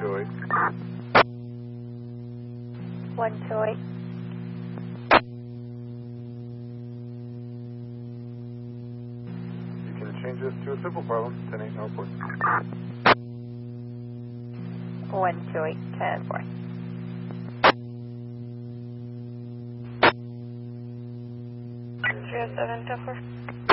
128. 128. You can change this to a simple problem, 10-8, no report. 128, 10-4. Zero 7, 10-4.